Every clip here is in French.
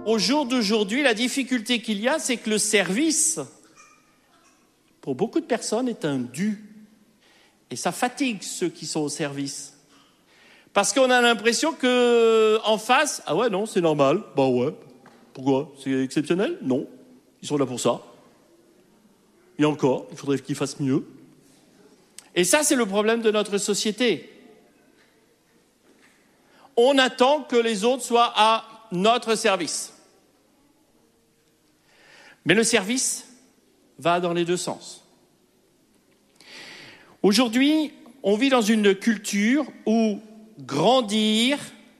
Au jour d'aujourd'hui, la difficulté qu'il y a, c'est que le service, pour beaucoup de personnes, est un dû. Et ça fatigue ceux qui sont au service. Parce qu'on a l'impression qu'en face, ah ouais, non, c'est normal. Bah ouais. Pourquoi? C'est exceptionnel? Non. Ils sont là pour ça. Et encore, il faudrait qu'ils fassent mieux. Et ça, c'est le problème de notre société. On attend que les autres soient à notre service. Mais le service va dans les deux sens. Aujourd'hui, on vit dans une culture où grandir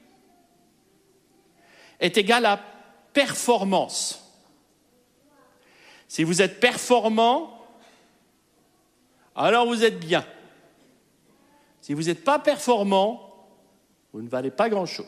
est égal à performance. Si vous êtes performant, alors vous êtes bien. Si vous n'êtes pas performant, vous ne valez pas grand-chose.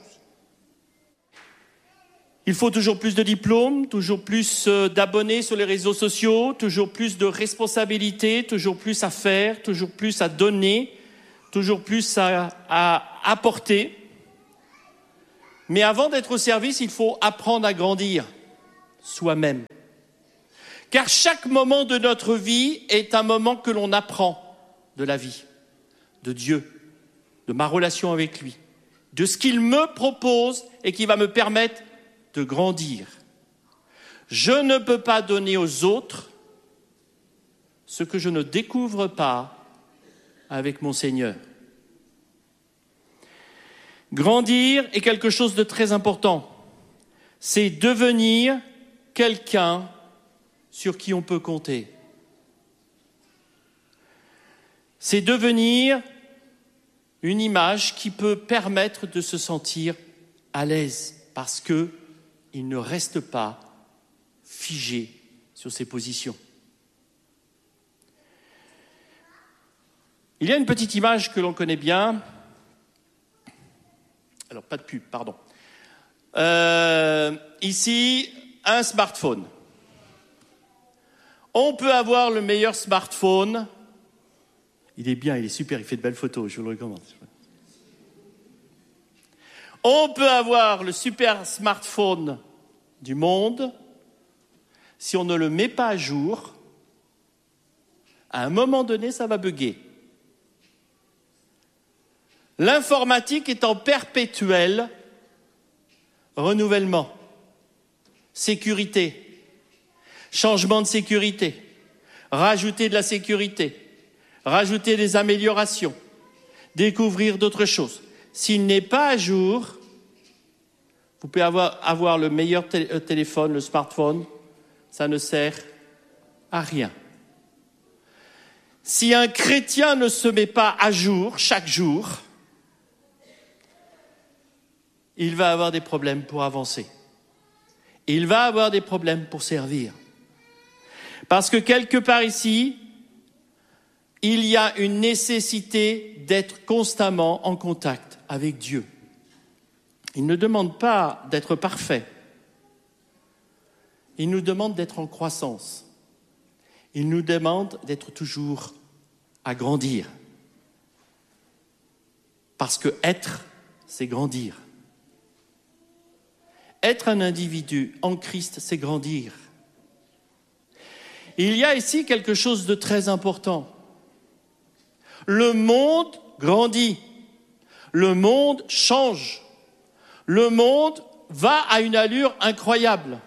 Il faut toujours plus de diplômes, toujours plus d'abonnés sur les réseaux sociaux, toujours plus de responsabilités, toujours plus à faire, toujours plus à donner, toujours plus à apporter. Mais avant d'être au service, il faut apprendre à grandir soi-même. Car chaque moment de notre vie est un moment que l'on apprend de la vie, de Dieu, de ma relation avec lui, de ce qu'il me propose et qui va me permettre de grandir. Je ne peux pas donner aux autres ce que je ne découvre pas avec mon Seigneur. Grandir est quelque chose de très important. C'est devenir quelqu'un sur qui on peut compter. C'est devenir une image qui peut permettre de se sentir à l'aise parce qu'il ne reste pas figé sur ses positions. Il y a une petite image que l'on connaît bien. Alors, pas de pub, pardon. Ici, un smartphone. On peut avoir le meilleur smartphone. Il est bien, il est super, il fait de belles photos, je vous le recommande. On peut avoir le super smartphone du monde. Si on ne le met pas à jour, à un moment donné, ça va bugger. L'informatique est en perpétuel renouvellement. Sécurité, changement de sécurité, rajouter de la sécurité, rajouter des améliorations, découvrir d'autres choses. S'il n'est pas à jour, vous pouvez avoir le meilleur téléphone, le smartphone, ça ne sert à rien. Si un chrétien ne se met pas à jour chaque jour, il va avoir des problèmes pour avancer. Il va avoir des problèmes pour servir. Parce que quelque part ici, il y a une nécessité d'être constamment en contact avec Dieu. Il ne demande pas d'être parfait. Il nous demande d'être en croissance. Il nous demande d'être toujours à grandir. Parce que être, c'est grandir. Être un individu en Christ, c'est grandir. Il y a ici quelque chose de très important. Le monde grandit. Le monde change. Le monde va à une allure incroyable.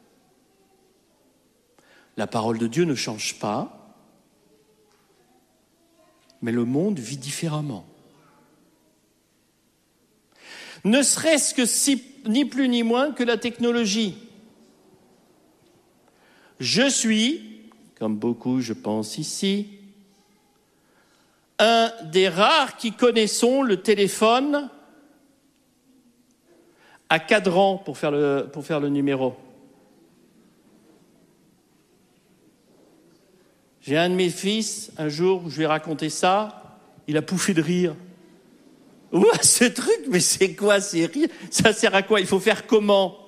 La parole de Dieu ne change pas, mais le monde vit différemment. Ne serait-ce que ni plus ni moins que la technologie. Je suis, comme beaucoup je pense ici, un des rares qui connaissons le téléphone à cadran pour faire le numéro. J'ai un de mes fils, un jour, je lui ai raconté ça, il a pouffé de rire. Ouah, ce truc, mais c'est quoi ces rires? Ça sert à quoi? Il faut faire comment?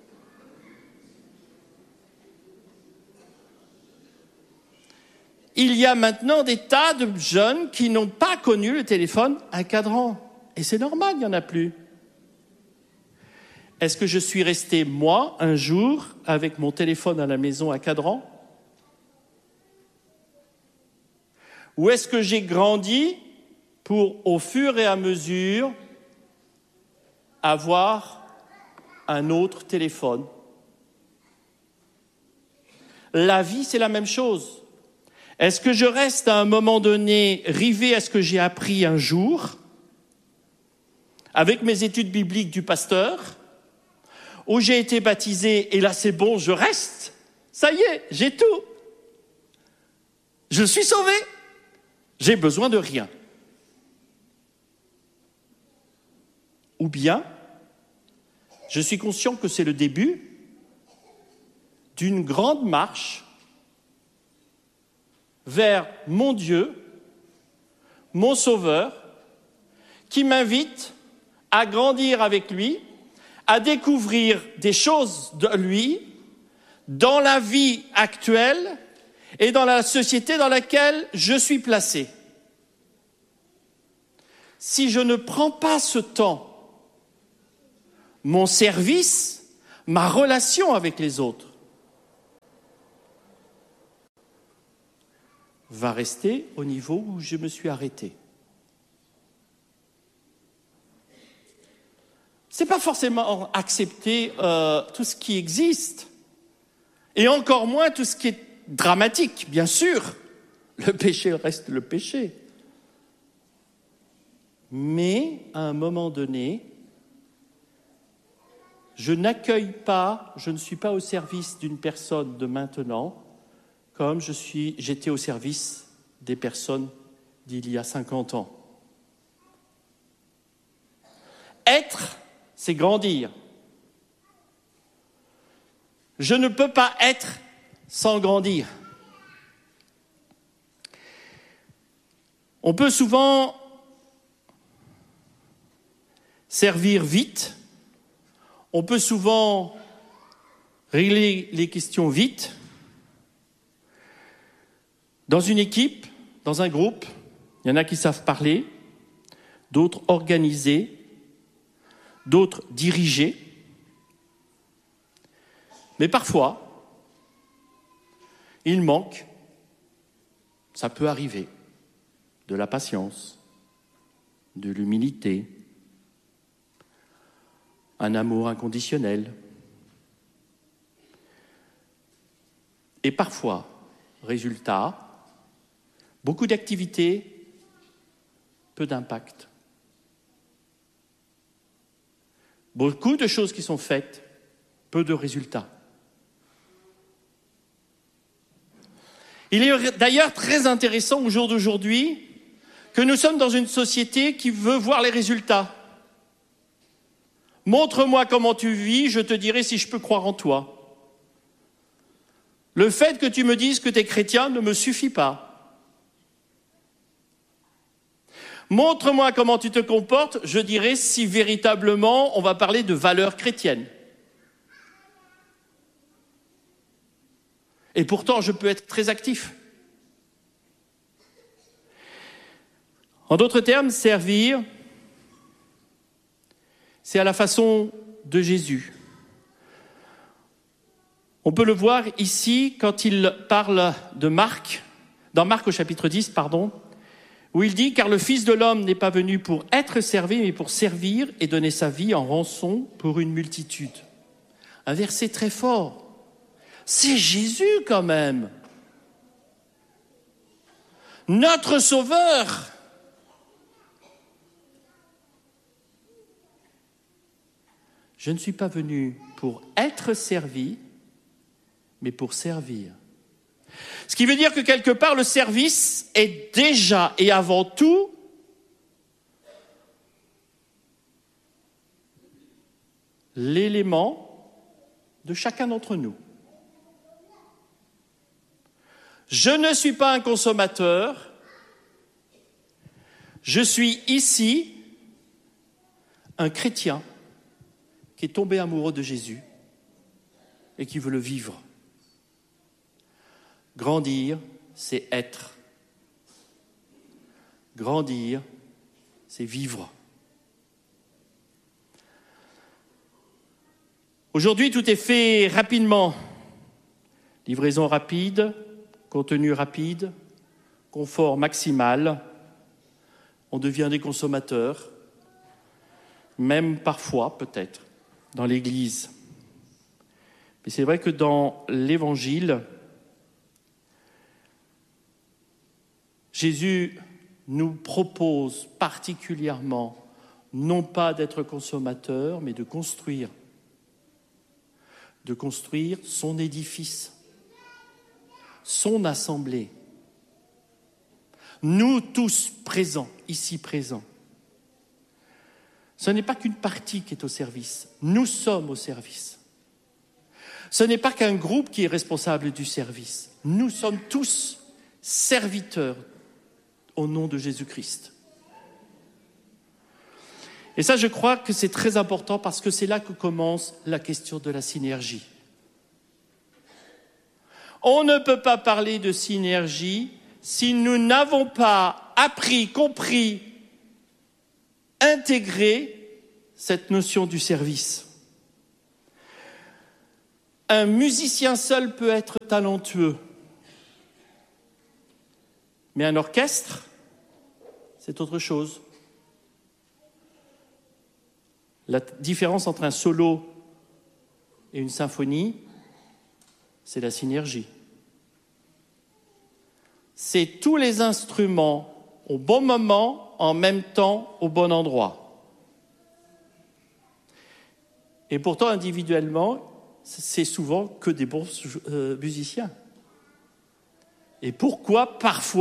Il y a maintenant des tas de jeunes qui n'ont pas connu le téléphone à cadran. Et c'est normal, il n'y en a plus. Est-ce que je suis resté, moi, un jour, avec mon téléphone à la maison à cadran? Ou est-ce que j'ai grandi pour, au fur et à mesure, avoir un autre téléphone? La vie, c'est la même chose. Est-ce que je reste à un moment donné rivé à ce que j'ai appris un jour, avec mes études bibliques du pasteur, où j'ai été baptisé et là c'est bon, je reste. Ça y est, j'ai tout. Je suis sauvé. J'ai besoin de rien. Ou bien, je suis conscient que c'est le début d'une grande marche vers mon Dieu, mon Sauveur, qui m'invite à grandir avec lui, à découvrir des choses de lui dans la vie actuelle et dans la société dans laquelle je suis placé. Si je ne prends pas ce temps, mon service, ma relation avec les autres, va rester au niveau où je me suis arrêté. C'est pas forcément accepter tout ce qui existe, et encore moins tout ce qui est dramatique, bien sûr. Le péché reste le péché. Mais, à un moment donné, je n'accueille pas, je ne suis pas au service d'une personne de maintenant, comme j'étais au service des personnes d'il y a 50 ans. Être, c'est grandir. Je ne peux pas être sans grandir. On peut souvent servir vite, on peut souvent régler les questions vite. Dans une équipe, dans un groupe, il y en a qui savent parler, d'autres organiser, d'autres diriger. Mais parfois, il manque, ça peut arriver, de la patience, de l'humilité, un amour inconditionnel. Et parfois, résultat, beaucoup d'activités, peu d'impact. Beaucoup de choses qui sont faites, peu de résultats. Il est d'ailleurs très intéressant au jour d'aujourd'hui que nous sommes dans une société qui veut voir les résultats. Montre-moi comment tu vis, je te dirai si je peux croire en toi. Le fait que tu me dises que tu es chrétien ne me suffit pas. Montre-moi comment tu te comportes, je dirai si véritablement on va parler de valeurs chrétiennes. Et pourtant, je peux être très actif. En d'autres termes, servir, c'est à la façon de Jésus. On peut le voir ici quand il parle de Marc, dans Marc au chapitre 10, où il dit « Car le Fils de l'homme n'est pas venu pour être servi, mais pour servir et donner sa vie en rançon pour une multitude. » Un verset très fort. C'est Jésus quand même. Notre Sauveur. Je ne suis pas venu pour être servi, mais pour servir. Ce qui veut dire que quelque part, le service est déjà et avant tout l'élément de chacun d'entre nous. Je ne suis pas un consommateur, je suis ici un chrétien qui est tombé amoureux de Jésus et qui veut le vivre. Grandir, c'est être. Grandir, c'est vivre. Aujourd'hui, tout est fait rapidement. Livraison rapide, contenu rapide, confort maximal. On devient des consommateurs, même parfois, peut-être, dans l'Église. Mais c'est vrai que dans l'Évangile, Jésus nous propose particulièrement non pas d'être consommateur, mais de construire son édifice, son assemblée. Nous tous présents, ici présents. Ce n'est pas qu'une partie qui est au service, nous sommes au service. Ce n'est pas qu'un groupe qui est responsable du service, nous sommes tous serviteurs au nom de Jésus-Christ. Et ça, je crois que c'est très important parce que c'est là que commence la question de la synergie. On ne peut pas parler de synergie si nous n'avons pas appris, compris, intégré cette notion du service. Un musicien seul peut être talentueux, mais un orchestre, c'est autre chose. La différence entre un solo et une symphonie, c'est la synergie. C'est tous les instruments au bon moment, en même temps, au bon endroit. Et pourtant, individuellement, c'est souvent que des bons musiciens. Et pourquoi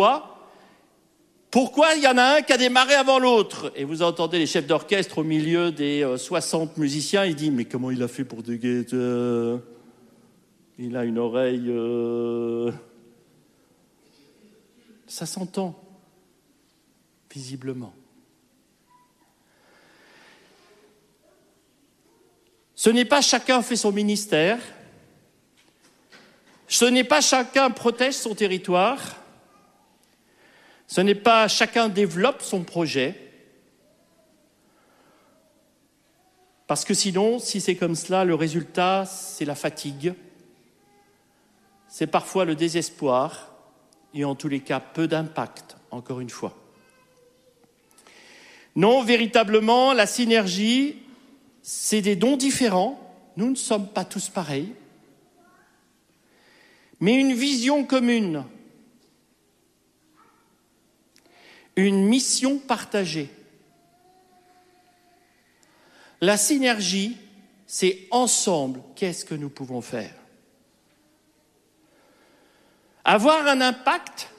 il y en a un qui a démarré avant l'autre? Et vous entendez les chefs d'orchestre au milieu des 60 musiciens, ils disent « Mais comment il a fait pour déguer il a une oreille... Ça s'entend, visiblement. Ce n'est pas chacun fait son ministère, ce n'est pas chacun protège son territoire, ce n'est pas chacun développe son projet, parce que sinon, si c'est comme cela, le résultat, c'est la fatigue, c'est parfois le désespoir, et en tous les cas, peu d'impact, encore une fois. Non, véritablement, la synergie, c'est des dons différents. Nous ne sommes pas tous pareils. Mais une vision commune. Une mission partagée. La synergie, c'est ensemble, qu'est-ce que nous pouvons faire? Avoir un impact,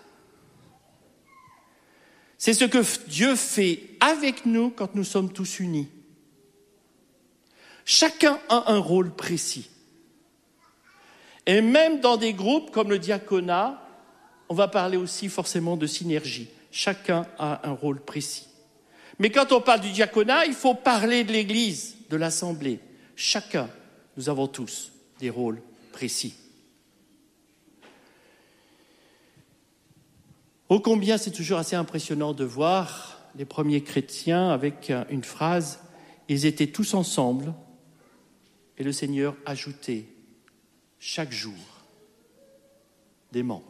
c'est ce que Dieu fait avec nous quand nous sommes tous unis. Chacun a un rôle précis. Et même dans des groupes comme le diaconat, on va parler aussi forcément de synergie. Chacun a un rôle précis. Mais quand on parle du diaconat, il faut parler de l'Église, de l'Assemblée. Chacun, nous avons tous des rôles précis. Ô combien c'est toujours assez impressionnant de voir les premiers chrétiens avec une phrase « Ils étaient tous ensemble et le Seigneur ajoutait chaque jour des membres. »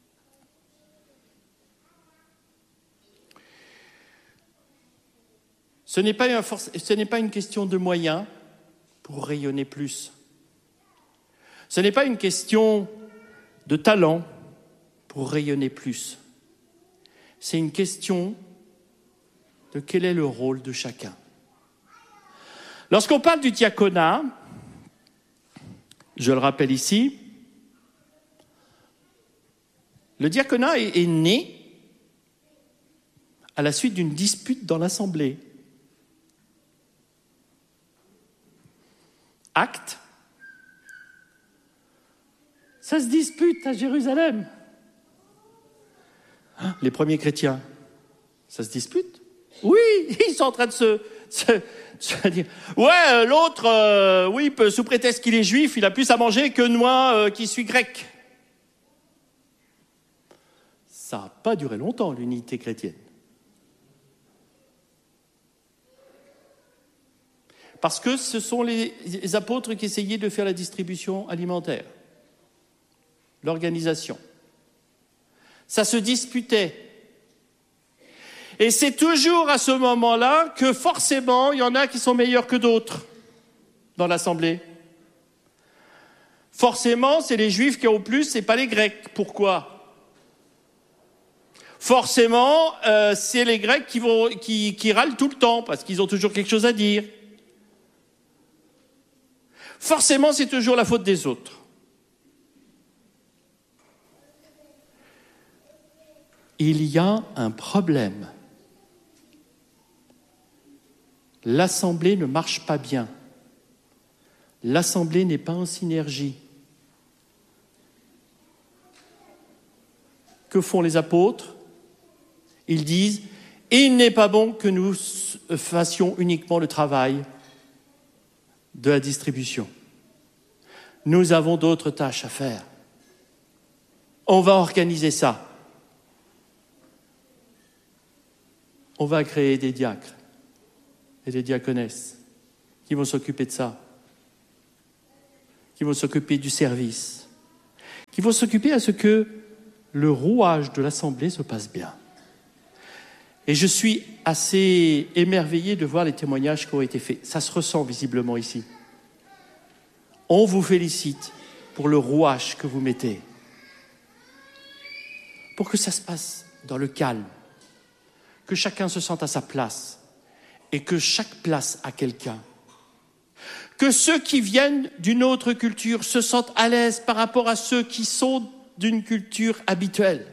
Ce n'est pas une question de moyens pour rayonner plus. Ce n'est pas une question de talent pour rayonner plus. C'est une question de quel est le rôle de chacun. Lorsqu'on parle du diaconat, je le rappelle ici, le diaconat est né à la suite d'une dispute dans l'Assemblée. Actes, ça se dispute à Jérusalem. Les premiers chrétiens, ça se dispute? Oui, ils sont en train de se dire « Ouais, l'autre, oui, sous prétexte qu'il est juif, il a plus à manger que moi qui suis grec. » Ça n'a pas duré longtemps, l'unité chrétienne. Parce que ce sont les apôtres qui essayaient de faire la distribution alimentaire, l'organisation. Ça se disputait. Et c'est toujours à ce moment-là que forcément, il y en a qui sont meilleurs que d'autres dans l'Assemblée. Forcément, c'est les Juifs qui ont plus, c'est pas les Grecs. Pourquoi ? Forcément, c'est les Grecs qui râlent tout le temps, parce qu'ils ont toujours quelque chose à dire. Forcément, c'est toujours la faute des autres. Il y a un problème. L'Assemblée ne marche pas bien. L'Assemblée n'est pas en synergie. Que font les apôtres ? Ils disent « Il n'est pas bon que nous fassions uniquement le travail de la distribution. Nous avons d'autres tâches à faire. On va organiser ça. On va créer des diacres et des diaconesses qui vont s'occuper de ça, qui vont s'occuper du service, qui vont s'occuper à ce que le rouage de l'Assemblée se passe bien. » Et je suis assez émerveillé de voir les témoignages qui ont été faits. Ça se ressent visiblement ici. On vous félicite pour le rouage que vous mettez, pour que ça se passe dans le calme, que chacun se sente à sa place et que chaque place a quelqu'un. Que ceux qui viennent d'une autre culture se sentent à l'aise par rapport à ceux qui sont d'une culture habituelle.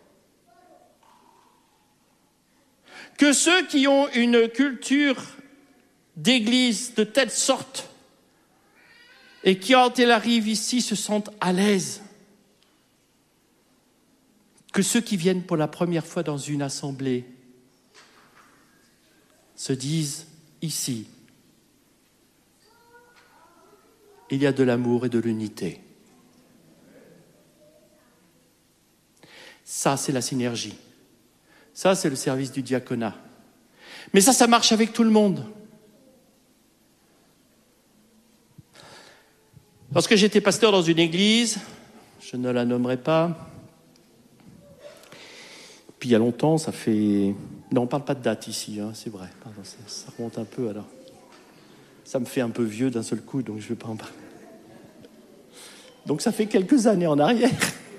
Que ceux qui ont une culture d'église de telle sorte et qui, quand ils arrivent ici, se sentent à l'aise. Que ceux qui viennent pour la première fois dans une assemblée se disent ici, il y a de l'amour et de l'unité. Ça, c'est la synergie. Ça, c'est le service du diaconat. Mais ça marche avec tout le monde. Lorsque j'étais pasteur dans une église, je ne la nommerai pas, puis il y a longtemps, ça fait... Non, on ne parle pas de date ici, hein, c'est vrai. Pardon, ça remonte un peu alors. Ça me fait un peu vieux d'un seul coup, donc je ne vais pas en parler. Donc ça fait quelques années en arrière.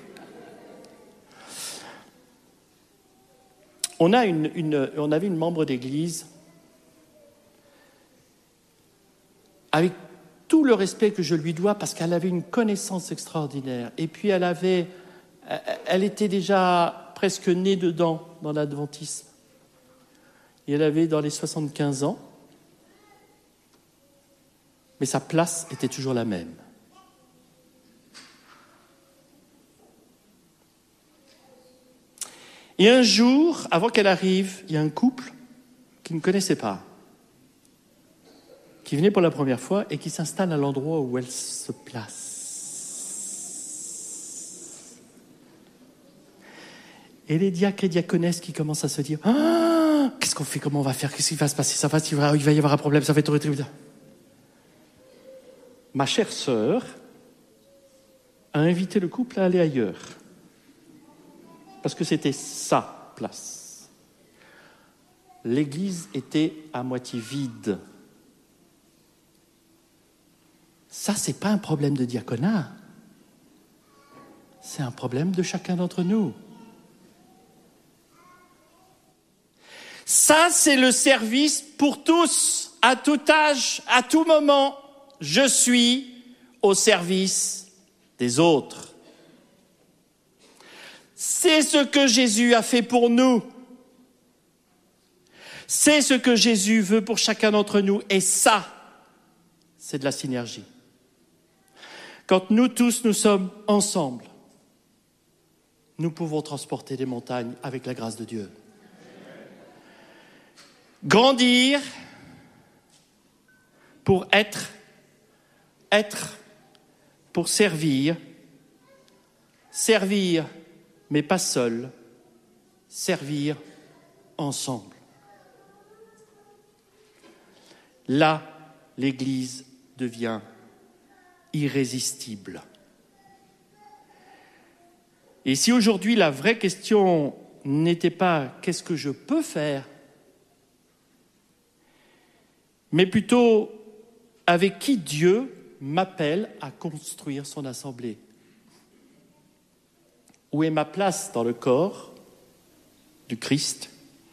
On avait une membre d'église avec tout le respect que je lui dois parce qu'elle avait une connaissance extraordinaire. Et puis elle était déjà presque née dedans dans l'adventisme. Et elle avait dans les 75 ans. Mais sa place était toujours la même. Et un jour, avant qu'elle arrive, il y a un couple qui ne connaissait pas, qui venait pour la première fois et qui s'installe à l'endroit où elle se place. Et les diacres et diaconesses qui commencent à se dire « Ah, qu'est-ce qu'on fait, comment on va faire, qu'est-ce qui va se passer, il va y avoir un problème, ça va être horrible. » Ma chère sœur a invité le couple à aller ailleurs. Parce que c'était sa place. L'église était à moitié vide. Ça, c'est pas un problème de diaconat. C'est un problème de chacun d'entre nous. Ça, c'est le service pour tous, à tout âge, à tout moment. Je suis au service des autres. C'est ce que Jésus a fait pour nous. C'est ce que Jésus veut pour chacun d'entre nous. Et ça, c'est de la synergie. Quand nous tous, nous sommes ensemble, nous pouvons transporter des montagnes avec la grâce de Dieu. Grandir pour être pour servir, mais pas seul, servir ensemble. Là, l'Église devient irrésistible. Et si aujourd'hui la vraie question n'était pas « qu'est-ce que je peux faire ?», mais plutôt « avec qui Dieu m'appelle à construire son assemblée ? Où est ma place dans le corps du Christ ?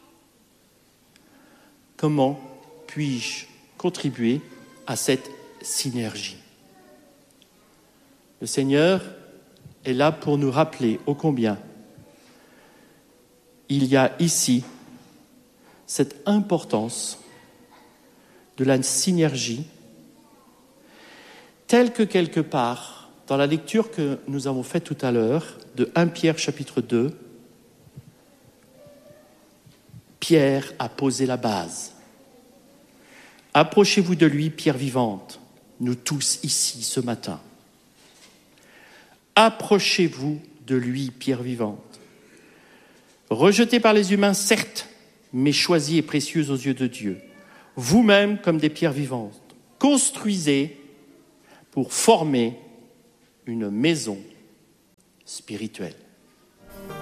Comment puis-je contribuer à cette synergie ? » Le Seigneur est là pour nous rappeler ô combien il y a ici cette importance de la synergie, telle que quelque part, dans la lecture que nous avons faite tout à l'heure, de 1 Pierre chapitre 2, Pierre a posé la base. Approchez-vous de lui, pierre vivante, nous tous ici ce matin. Approchez-vous de lui, pierre vivante. Rejetée par les humains, certes, mais choisie et précieuse aux yeux de Dieu. Vous-même comme des pierres vivantes. Construisez pour former une maison spirituelle.